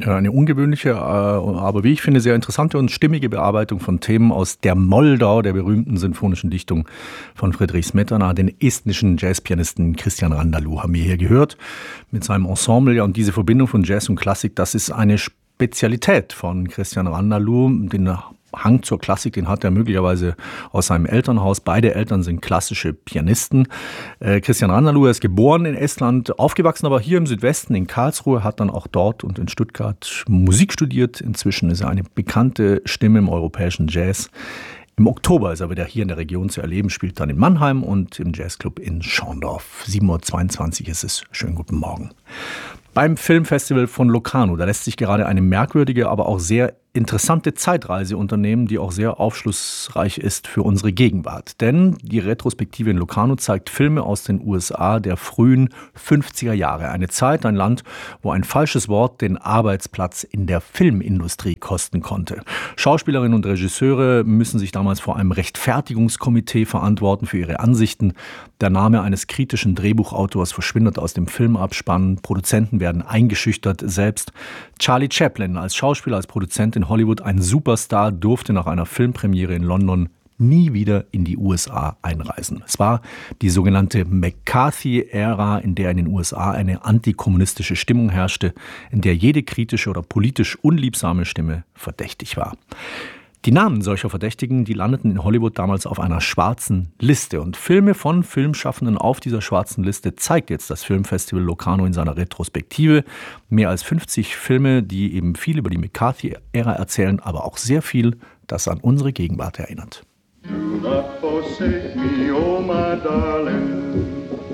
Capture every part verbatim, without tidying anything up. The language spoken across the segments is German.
Ja, eine ungewöhnliche, aber wie ich finde, sehr interessante und stimmige Bearbeitung von Themen aus der Moldau, der berühmten sinfonischen Dichtung von Friedrich Smetana. Den estnischen Jazzpianisten Christian Randalu haben wir hier gehört mit seinem Ensemble. Ja, und diese Verbindung von Jazz und Klassik, das ist eine Spezialität von Christian Randalu, den Hang zur Klassik, den hat er möglicherweise aus seinem Elternhaus. Beide Eltern sind klassische Pianisten. Äh, Christian Randalu ist geboren in Estland, aufgewachsen aber hier im Südwesten in Karlsruhe, hat dann auch dort und in Stuttgart Musik studiert. Inzwischen ist er eine bekannte Stimme im europäischen Jazz. Im Oktober ist er wieder hier in der Region zu erleben, spielt dann in Mannheim und im Jazzclub in Schorndorf. sieben Uhr zweiundzwanzig ist es. Schönen guten Morgen. Beim Filmfestival von Locarno, da lässt sich gerade eine merkwürdige, aber auch sehr interessante Zeitreise unternehmen, die auch sehr aufschlussreich ist für unsere Gegenwart. Denn die Retrospektive in Locarno zeigt Filme aus den U S A der frühen fünfziger Jahre. Eine Zeit, ein Land, wo ein falsches Wort den Arbeitsplatz in der Filmindustrie kosten konnte. Schauspielerinnen und Regisseure müssen sich damals vor einem Rechtfertigungskomitee verantworten für ihre Ansichten. Der Name eines kritischen Drehbuchautors verschwindet aus dem Filmabspann. Produzenten werden eingeschüchtert. Selbst Charlie Chaplin als Schauspieler, als Produzent in Hollywood, ein Superstar, durfte nach einer Filmpremiere in London nie wieder in die U S A einreisen. Es war die sogenannte McCarthy-Ära, in der in den U S A eine antikommunistische Stimmung herrschte, in der jede kritische oder politisch unliebsame Stimme verdächtig war. Die Namen solcher Verdächtigen, die landeten in Hollywood damals auf einer schwarzen Liste. Und Filme von Filmschaffenden auf dieser schwarzen Liste zeigt jetzt das Filmfestival Locarno in seiner Retrospektive. Mehr als fünfzig Filme, die eben viel über die McCarthy-Ära erzählen, aber auch sehr viel, das an unsere Gegenwart erinnert. Do not forsake me, oh my darling,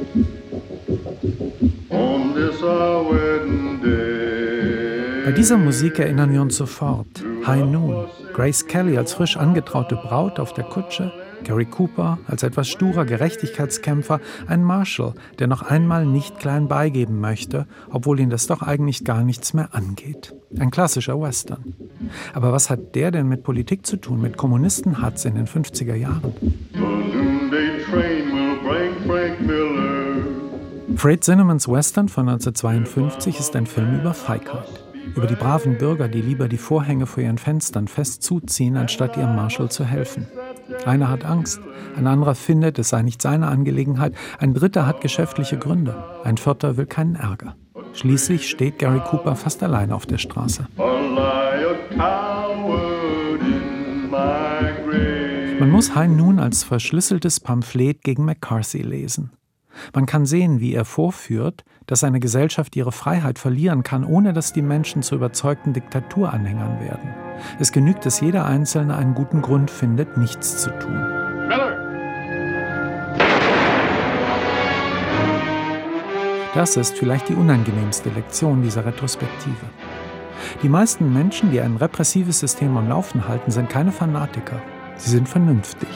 on this our wedding day. Bei dieser Musik erinnern wir uns sofort. High Noon. Grace Kelly als frisch angetraute Braut auf der Kutsche, Gary Cooper als etwas sturer Gerechtigkeitskämpfer, ein Marshall, der noch einmal nicht klein beigeben möchte, obwohl ihn das doch eigentlich gar nichts mehr angeht. Ein klassischer Western. Aber was hat der denn mit Politik zu tun, mit Kommunisten-Hatz in den fünfziger Jahren? Fred Zinnemans Western von neunzehnhundertzweiundfünfzig ist ein Film über Feigheit. Über die braven Bürger, die lieber die Vorhänge vor ihren Fenstern fest zuziehen, anstatt ihrem Marshall zu helfen. Einer hat Angst, ein anderer findet, es sei nicht seine Angelegenheit, ein dritter hat geschäftliche Gründe, ein vierter will keinen Ärger. Schließlich steht Gary Cooper fast allein auf der Straße. Man muss High Noon als verschlüsseltes Pamphlet gegen McCarthy lesen. Man kann sehen, wie er vorführt, dass eine Gesellschaft ihre Freiheit verlieren kann, ohne dass die Menschen zu überzeugten Diktaturanhängern werden. Es genügt, dass jeder Einzelne einen guten Grund findet, nichts zu tun. Miller! Das ist vielleicht die unangenehmste Lektion dieser Retrospektive. Die meisten Menschen, die ein repressives System am Laufen halten, sind keine Fanatiker. Sie sind vernünftig.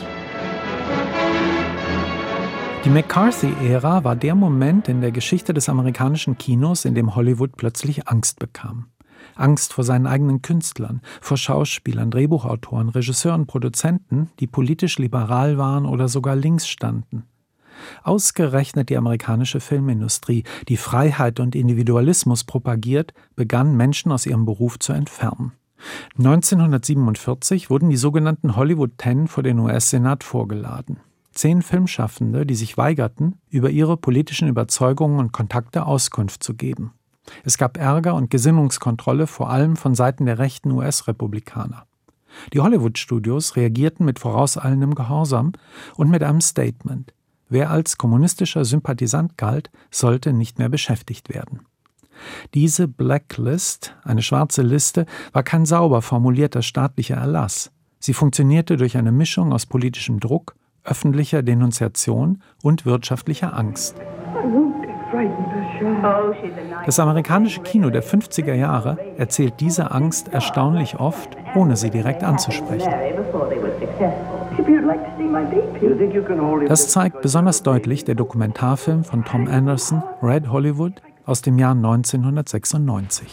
Die McCarthy-Ära war der Moment in der Geschichte des amerikanischen Kinos, in dem Hollywood plötzlich Angst bekam. Angst vor seinen eigenen Künstlern, vor Schauspielern, Drehbuchautoren, Regisseuren, Produzenten, die politisch liberal waren oder sogar links standen. Ausgerechnet die amerikanische Filmindustrie, die Freiheit und Individualismus propagiert, begann Menschen aus ihrem Beruf zu entfernen. neunzehnhundertsiebenundvierzig wurden die sogenannten Hollywood Ten vor den U S-Senat vorgeladen. Zehn Filmschaffende, die sich weigerten, über ihre politischen Überzeugungen und Kontakte Auskunft zu geben. Es gab Ärger und Gesinnungskontrolle, vor allem von Seiten der rechten U S-Republikaner. Die Hollywood-Studios reagierten mit vorauseilendem Gehorsam und mit einem Statement. Wer als kommunistischer Sympathisant galt, sollte nicht mehr beschäftigt werden. Diese Blacklist, eine schwarze Liste, war kein sauber formulierter staatlicher Erlass. Sie funktionierte durch eine Mischung aus politischem Druck, öffentlicher Denunziation und wirtschaftlicher Angst. Das amerikanische Kino der fünfziger Jahre erzählt diese Angst erstaunlich oft, ohne sie direkt anzusprechen. Das zeigt besonders deutlich der Dokumentarfilm von Tom Anderson, Red Hollywood, aus dem Jahr neunzehnhundertsechsundneunzig.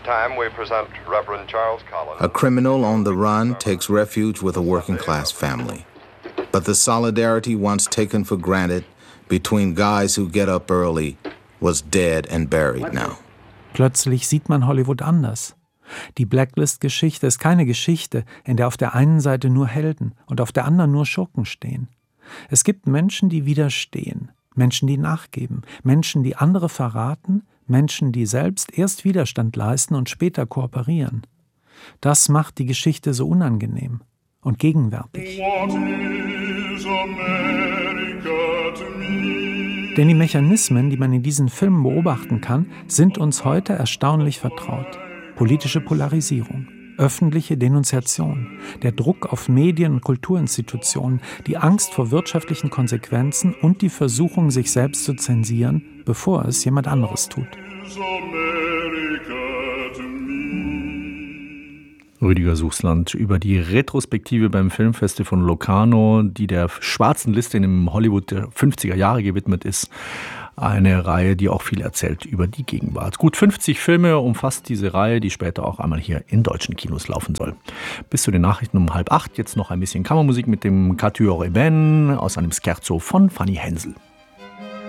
A criminal on the run takes refuge with a working-class family. But the solidarity once taken for granted between guys who get up early was dead and buried now. Plötzlich sieht man Hollywood anders. Die Blacklist-Geschichte ist keine Geschichte, in der auf der einen Seite nur Helden und auf der anderen nur Schurken stehen. Es gibt Menschen, die widerstehen, Menschen, die nachgeben, Menschen, die andere verraten, Menschen, die selbst erst Widerstand leisten und später kooperieren. Das macht die Geschichte so unangenehm und gegenwärtig. Denn die Mechanismen, die man in diesen Filmen beobachten kann, sind uns heute erstaunlich vertraut. Politische Polarisierung, öffentliche Denunziation, der Druck auf Medien- und Kulturinstitutionen, die Angst vor wirtschaftlichen Konsequenzen und die Versuchung, sich selbst zu zensieren, bevor es jemand anderes tut. Rüdiger Suchsland über die Retrospektive beim Filmfestival von Locarno, die der schwarzen Liste im Hollywood der fünfziger Jahre gewidmet ist. Eine Reihe, die auch viel erzählt über die Gegenwart. Gut fünfzig Filme umfasst diese Reihe, die später auch einmal hier in deutschen Kinos laufen soll. Bis zu den Nachrichten um halb acht, jetzt noch ein bisschen Kammermusik mit dem Quatuor Eben aus einem Scherzo von Fanny Hensel.